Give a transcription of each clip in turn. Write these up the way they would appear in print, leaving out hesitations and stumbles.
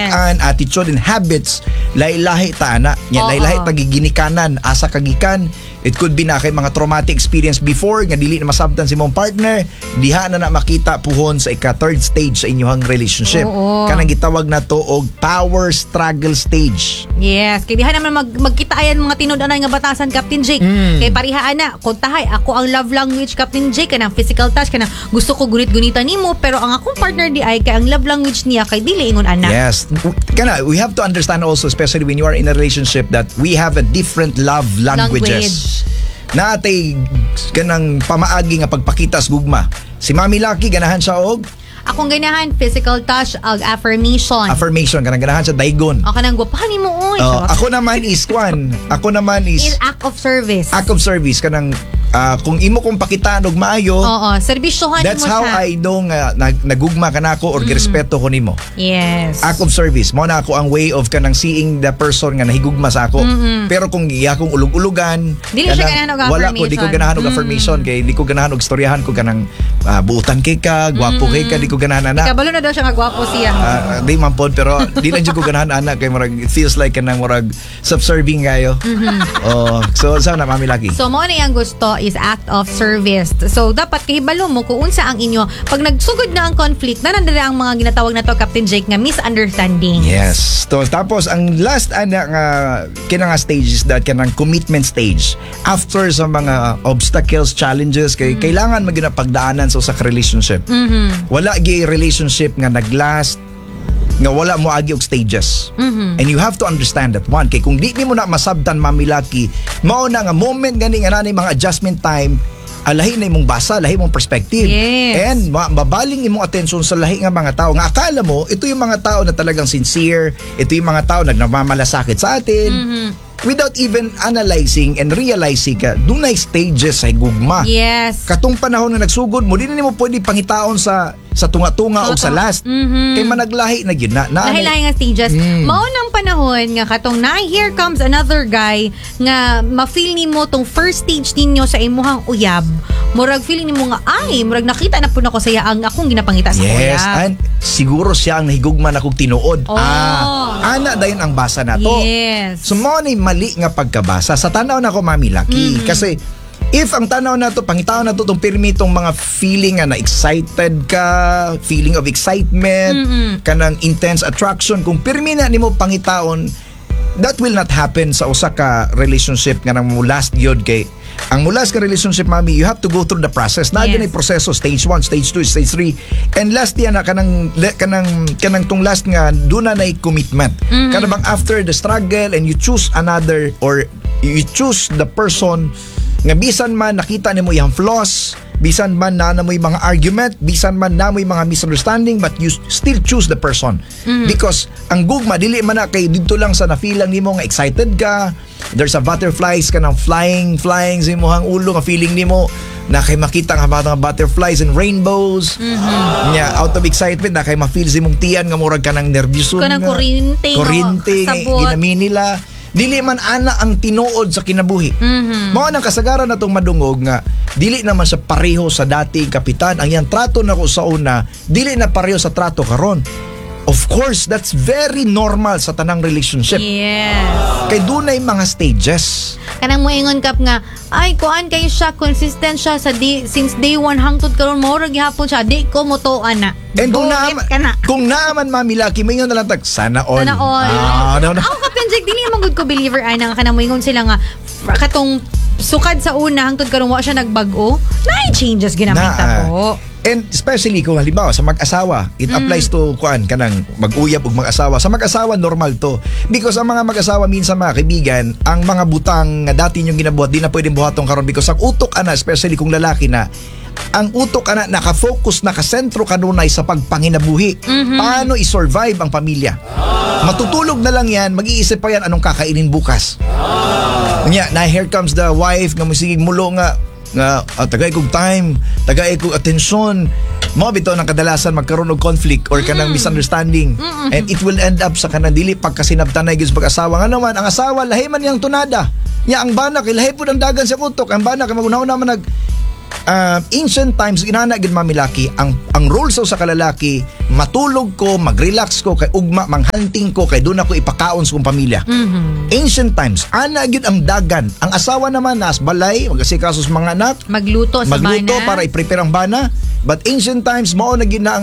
Sak-an, attitude and habits, lahi-lahi ta ana. Yan, lahi-lahi ta giginikanan, asa kagikan. It could be na kay mga traumatic experience before nga dili na masabtan si mong partner, diha na makita puhon sa ika-third stage sa inyong relationship. Kanang gitawag na to og power struggle stage. Yes, kay diha naman magkita ayan mga tinud-anay nga batasan, Captain Jake. Kay parihaan na, kontahay ako ang love language, Captain Jake, kanang physical touch, kanang gusto ko gunit-gunitan nimo, pero ang akong partner di ay kay ang love language niya kay dili ingon ana. Yes. Kana we have to understand also, especially when you are in a relationship, that we have a different love languages. Natay kanang pamaagi nga pagpakita sa gugma. Si Mami Lucky ganahan siya og akong ganahan physical touch, affirmation. Affirmation kanang ganahan siya daygon. O kanang gwapahan nimo oy. Ako naman is act of service. Act of service kanang kung imo kong pakitaan og maayo. Serbisyohan mo siya. That's how I know nga nagugma ka na ako or girespeto ko nimo. Yes. Act of service mo na ako ang way of kanang seeing the person nga nahigugma sa ako. Pero kung iya kong ulug-ulugan, dili siya ganahan og affirmation. Di ko ganahan og affirmation kay di ko ganahan og istoryahan ko kanang buutan kay ka, gwapo kay ka, di ko ganahan ana. Kabalo na daw siya nga gwapo siya. Di man pod, pero di lang jud ko ganahan ana kay murag it feels like kanang murag subserving kayo. So sana Mami Lucky. So mo na yang gusto is act of service. So dapat kahibalo mo kung unsa ang inyo pag nagsugod na ang conflict, nanandira ang mga ginatawag na to, Captain Jake, nga misunderstanding. Yes. So, tapos ang last kinang stage is that kanang commitment stage. After sa mga obstacles, challenges, kailangan maginapagdaanan sa usa ka relationship. Wala gi relationship nga naglast nga wala mo agi og stages. And you have to understand that one, kay kung di mo na masabtan, Mami Lucky, mao na nga moment gani nga nanay mga adjustment time, lahi na imong basa, lahi imong perspective. Yes. And mabaling imong attention sa lahi nga mga tao nga akala mo ito yung mga tao na talagang sincere, ito yung mga tao na nagmamalasakit sa atin. Without even analyzing and realizing ka, dunay stages sa gugma. Yes. Katong panahon na nagsugod mo, di na mo pwede pangitaon sa tunga-tunga o sa last. Kay managlahi na yun. Lahi-lahi nga stages. Maunang panahon nga katong here comes another guy nga ma-feel nimo tong first stage ninyo sa imuhang uyab. Murag feeling nimo nga murag nakita na po nako saya ang akong ginapangita sa uyab. Yes, and siguro siya ang nahigugman akong tinuod. Ana dayon ang basa na to. Yes. So mo ni mali nga pagkabasa sa tanaw na ko, Mami Lucky. Kasi if ang tanaw na to, pangitaw na to, itong pirmi itong mga feeling na excited ka, feeling of excitement, kanang intense attraction, kung pirmi na nimo pangitaon, that will not happen sa usa ka relationship nga nang last gyud kay ang mulas ka relationship, Mami, you have to go through the process. Naagin ay proseso, stage 1, stage 2, stage 3. And last yan na kanang tong last nga doon na commitment. Kanang bang after the struggle and you choose another or you choose the person nga bisan man nakita nimo yang flaws, bisan man na mo yung mga argument, bisan man na mo yung mga misunderstanding, but you still choose the person. Because ang gugma dili man na kay dito lang sa na-feel lang nimo nga excited ka, there's a butterflies ka ng flying sa imong ulo nga feeling nimo na kay makita nga mga butterflies and rainbows. Out of excitement na kay ma-feel sa imong tiyan nga murag ka ng nervyoso kanang kuryente ginami nila. Dili man ana ang tinuod sa kinabuhi. Mao nang kasagaran natong madungog nga dili naman sa pareho sa dating kapitan. Ang yang trato nako sa una, dili na pareho sa trato karon. Of course, that's very normal sa tanang relationship. Yes. Kay dunay mga stages. Kanang moingon kap nga, ay kuan kay siya, consistent siya sa since day 1 hangtod karon mo ra gihapon siya, di ko mo to ana. And kung naaman Mami Lucky, mayon na lang tag sana all. Ako Captain Jake, dili man gud ko believer ana kanang moingon sila nga katong sukad sa una hangtod karon wa siya nagbag-o. Nay changes ginamita po. And especially kung halimbawa sa mag-asawa, it applies to kanang mag-uyab ug mag-asawa. Sa mag-asawa normal to. Because ang mga mag-asawa minsan mga kaibigan, ang mga butang nga dati niyo ginabuhat di na pwedeng buhaton karon because ang utok ana, especially kung lalaki na, ang utok ana naka-focus, nakasentro kanunay sa pagpanginabuhi. Paano i-survive ang pamilya? Matutulog na lang yan, mag-iisip pa yan anong kakainin bukas. Na here comes the wife nga musigig mulo nga tagay kog time, tagay kog atensyon. Mo bitaw nang kadalasan magkaroon og conflict or kanang misunderstanding. And it will end up sa kanang dili pagkasinabtanay gyud sa pag-asawa. Nga naman ang asawa lahi man yang tunada. Nya ang bana kay lahi pud ang dagan sa utok. Ang bana kay magunaw naman ancient times inana gid mamilaki ang role sa kalalaki matulog ko, mag-relax ko kay ugma manghunting ko kay doon ako ipakaon sa kong pamilya. Ancient times ana gid ang dagan. Ang asawa naman nas balay magasikaso sa mga anak, Magluto sa magluto bana. para i-prepare ang bana. But ancient times mao na gid na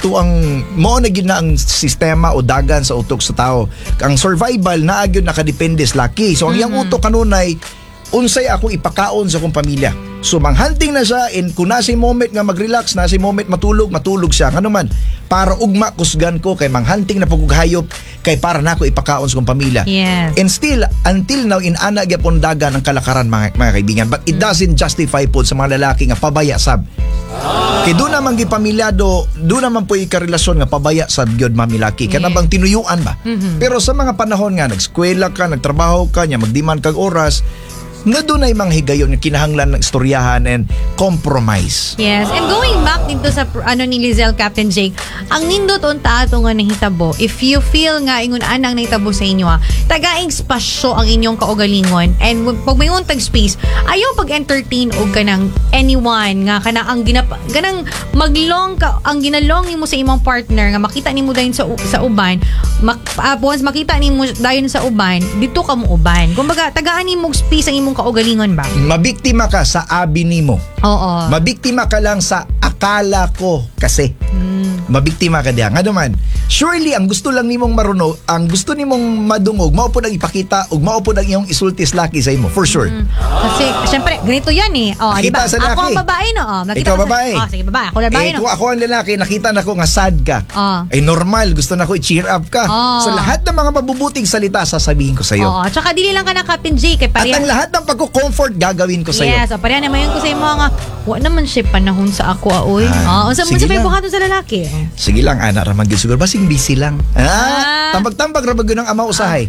ang sistema o dagan sa utok sa tao. Ang survival naa gyud nakadepende sa laki. So ang iyang utok kanunay unsay ako ipakaon sa kong pamilya. So manghunting na siya and kung nasi moment nga mag-relax, nasi moment matulog siya. Ano man, para ugma kusgan ko kay manghunting na pagughayop kay para nako ipakaon sa kong pamilya. Yes. And still, until now, inana gyapon dagan ang kalakaran mga kaibigan. But it doesn't justify po sa mga lalaki nga pabaya sab. Kay doon naman gipamilyado, doon naman po ikarelasyon nga pabaya sab gyud mamilaki. Kana bang tinuyuan ba? Pero sa mga panahon nga nagskwela ka, nagtrabaho ka, nya magdiman kag oras, nga doon ay mga higayon nga kinahanglan ng istoryahan and compromise. Yes. And going back dito sa ni Lizelle, Captain Jake, ang nindot unta ato nga nahitabo, if you feel nga ingon anang nahitabo sa inyo tagaing spasyo ang inyong kaugalingon, and pag may untag space, ayaw pag-entertain og kanang anyone nga kana ang ganang maglong ka ang ginalong nimo sa imong partner nga makita nimo dayon sa uban, once makita nimo dayon sa uban, dito ka mo uban. Kumbaga tagaan nimo space ang imong kaugalingon ba? Mabiktima ka sa abi nimo. Oo. Mabiktima ka lang sa akala ko kasi. Mabiktima ka diha. Nga naman, surely ang gusto lang nimong maruno, ang gusto nimong madungog, mao pud ang ipakita ug mao pud ang iyong isultis laki sa imo for sure. Kasi syempre ganito yan eh. Oh, di ba? Nakita sa laki. Ako ang babae no. Oh, nakita Ikaw ko sa- babae. Oh, sige babae. Ako babae no. Kung ako ang lalaki, nakita na ko nga sad ka. Oh. Normal, gusto na ko i-cheer up ka. Oh. So lahat ng mga mabubuting salita sasabihin ko sa iyo. Oo, tsaka dili lang ka na Captain J kay At pareha. ang lahat ng pagko-comfort gagawin ko sa iyo. Yes, o pareha naman yun ko sa imo nga wa naman siya panahon sa ako aoy. Unsa man sige sa lang. buhaton sa lalaki? Sige lang, ana ra man gyud siguro basing busy lang. Tambag-tambag ra ba gyud ang ama usahay.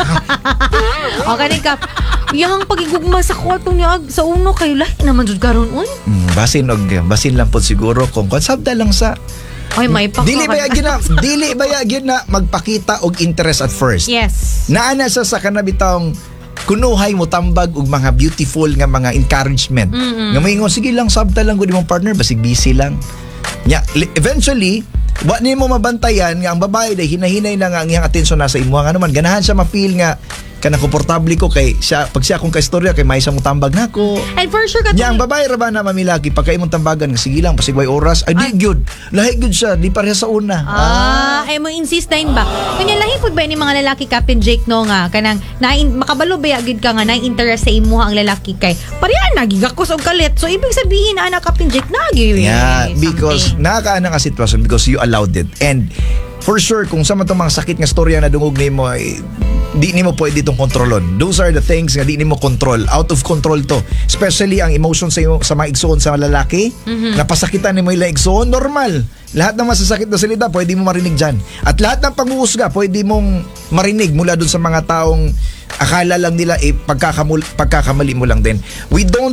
O kani Kap, yang pagigugma sa kwarto niya sa uno kay lahi naman jud karon uy. Basin lang po siguro kung konsabda lang sa Ay may pa. dili ba gyud na magpakita og interest at first. Yes. Naana sa kanabitawng kunuhay mo tambag og mga beautiful nga mga encouragement. Nga moingon sige lang sabta lang gud imong partner basig busy lang. Eventually wa nimo mabantayan nga ang babae day hinahinay na nga ang iyang atensyon nasa imo nga naman ganahan siya ma-feel nga kana komportable ko kay siya pag siya akong kaistorya kay may sa mo tambag nako. And for sure Yang babae ra ba na mamilaki pagka imong tambagan nga sige lang pasigway oras ay di gyud lahi gyud siya di pareha sa una. ay mo insist din ba? Kanya lahi pud ba ni mga lalaki Captain Jake no nga kanang makabalo ba gid ka nga na interest sa imo ang lalaki kay pareha nagigakos og kalit. So ibig sabihin na Captain Jake nagi. Yeah, because nakaana nga sitwasyon because you allowed it. And for sure kung sa man tong mga sakit nga storya na dungog nimo ay di nimo pwede itong kontrolon. Those are the things nga di nimo control. Out of control to. Especially ang emotion sa mga igsoon sa lalaki. Napasakitan nimo ilang igsoon, normal. Lahat ng masasakit na salita, pwede mo marinig dyan. At lahat ng panghuhusga, pwede mong marinig mula dun sa mga taong akala lang nila pagkakamali mo lang din. We don't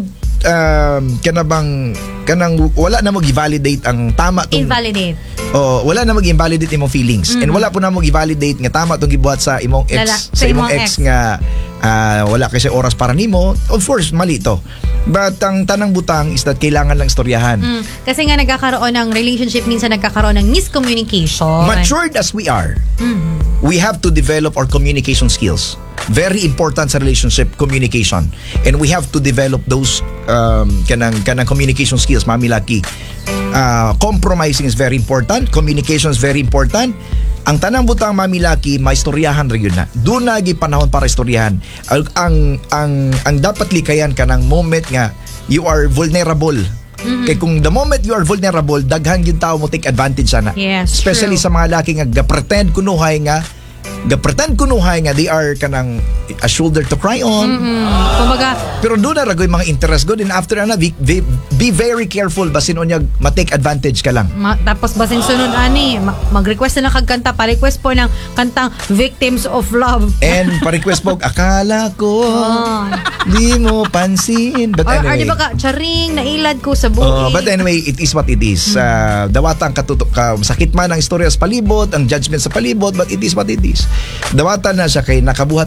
kanang wala na mag-validate ang tama tong Invalidate. wala na mag-invalidate imong feelings and wala po na mag-validate nga tama tong gibuhat sa imong ex sa imong ex nga wala kasi oras para nimo. Of course mali to, but ang tanang butang is that kailangan lang istoryahan. Kasi nga nagkakaroon ng relationship minsan nagkakaroon ng miscommunication. Matured as we are, we have to develop our communication skills. Very important sa relationship, communication. And we have to develop those kanang communication skills, mami laki. Compromising is very important. Communication is very important. Ang tanang butang mami laki, maistoryahan ra gyud na. Doon na gi panahon para istoryahan. Ang dapat likayan kanang moment nga you are vulnerable. Kay kung the moment you are vulnerable, daghan gyud tao mo take advantage sana. Yes, Especially true. sa mga laki nga pretend kunuhay nga they are kanang a shoulder to cry on. Kumbaga, Pero doon na ragoy mga interest good and after na be very careful basin onyag ma-take advantage ka lang. tapos basing sunod ani, mag-request na kagkanta, pa-request po ng kantang Victims of Love. And pa-request po kala ko di mo pansin. But Or anyway. di ba ka, charing, nailad ko sa buhay. But anyway, it is what it is. Dawata ang sakit man ang istorya sa palibot, ang judgment sa palibot, but it is what it is. Dawata na siya kay nakabuhat man putag di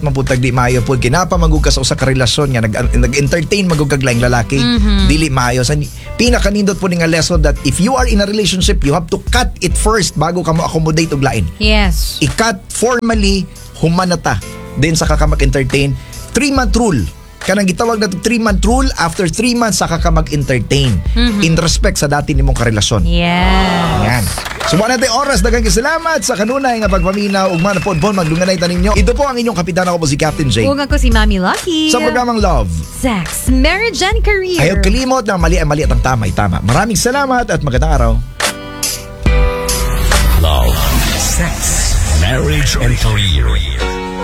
dili maayo pod kinapa magug ka sa usa ka relasyon nga nag-entertain magug kag laing lalaki, dili maayo. Sa pinakanindot po nga lesson that if you are in a relationship, you have to cut it first bago ka mo accommodate og lain. Yes. I-cut formally, humanata. Then saka ka mag-entertain. 3-month rule. Kanang gitawag na 3-month rule, after 3 months saka ka mag-entertain. In respect sa dati nimong karelasyon. Yes. Yan. Sumuha natin oras. Daghang salamat sa kanunay nga pagpaminaw ug manapod-bon magdunganay ta ninyo. Ito po ang inyong kapitan, ako po si Captain J. Ug ako si Mami Lucky. Sa programang Love, Sex, Marriage and Career. ayaw kalimot na mali at ang tama. Maraming salamat at magandang araw. Love, Sex, Marriage and Career.